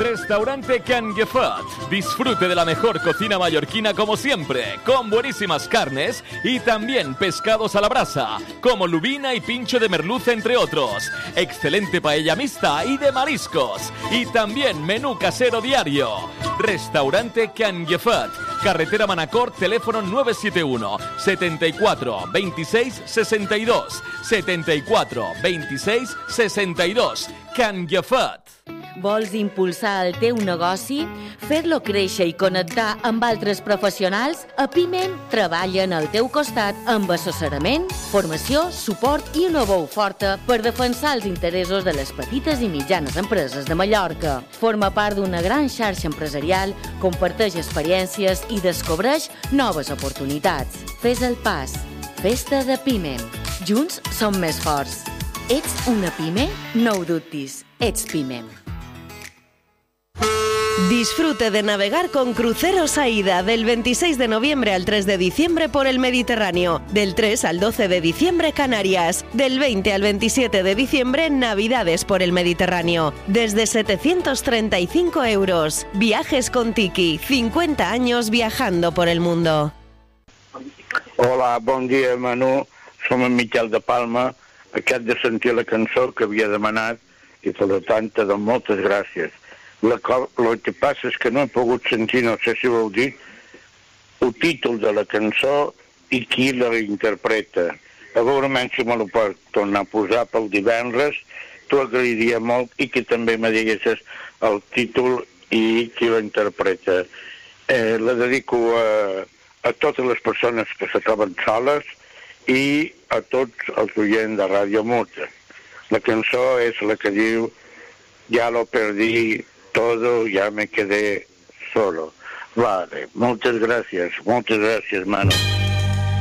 Restaurante Canguefat. Disfrute de la mejor cocina mallorquina como siempre, con buenísimas carnes y también pescados a la brasa, como lubina y pincho de merluza, entre otros. Excelente paella mixta y de mariscos. Y también menú casero diario. Restaurante Canguefat. Carretera Manacor, teléfono 971 74 26 62. 74 26 62. Canguefat. Vols impulsar el teu negoci? Fer-lo créixer i connectar amb altres professionals? A Pimem treballen al teu costat amb assessorament, formació, suport i una veu forta per defensar els interessos de les petites i mitjanes empreses de Mallorca. Forma part d'una gran xarxa empresarial, comparteix experiències i descobreix noves oportunitats. Fes el pas. Festa de Pimem. Junts som més forts. Ets una pime? No ho dubtis. Ets Pimem. Disfrute de navegar con Cruceros AIDA del 26 de noviembre al 3 de diciembre por el Mediterráneo, del 3 al 12 de diciembre Canarias, del 20 al 27 de diciembre Navidades por el Mediterráneo, desde 735 €. Viajes con Tiki, 50 años viajando por el mundo. Hola, bon dia, Manu. Som en Miquel de Palma. Acabo de sentir la cançó que havia demanat i, per tant, te dono moltes gràcies. El que passa és que no he pogut sentir, no sé si ho heu dit, el títol de la cançó i qui la interpreta. A veure si me lo pot tornar a posar pel divendres, t'ho agrairia molt, i que també me diguessis el títol i qui la interpreta. La dedico a totes les persones que se troben soles i a tots els oients de Ràdio Muta. La cançó és la que diu «Ya lo perdí todo, ya me quedé solo». Vale, moltes gràcies, Manu.